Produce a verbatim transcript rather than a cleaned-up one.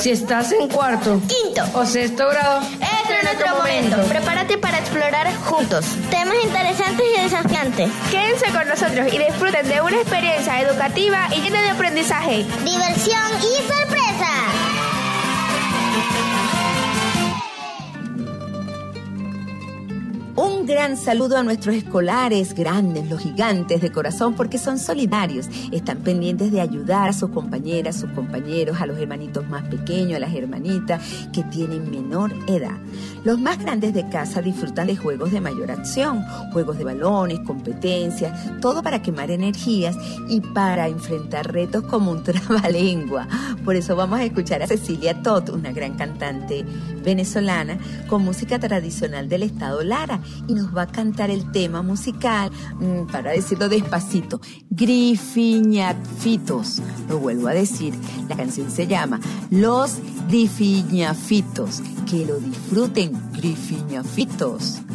Si estás en cuarto, quinto o sexto grado, este es nuestro momento. Prepárate para explorar juntos temas interesantes y desafiantes. Quédense con nosotros y disfruten de una experiencia educativa y llena de aprendizaje, diversión y sorpresa. Un gran saludo a nuestros escolares grandes, los gigantes de corazón, porque son solidarios, están pendientes de ayudar a sus compañeras, sus compañeros, a los hermanitos más pequeños, a las hermanitas que tienen menor edad. Los más grandes de casa disfrutan de juegos de mayor acción, juegos de balones, competencias, todo para quemar energías y para enfrentar retos como un trabalengua. Por eso vamos a escuchar a Cecilia Todd, una gran cantante venezolana, con música tradicional del estado Lara, y nos va a cantar el tema musical, mmm, para decirlo despacito, Grifiñafitos. Lo vuelvo a decir, la canción se llama Los Grifiñafitos. Que lo disfruten, Grifiñafitos.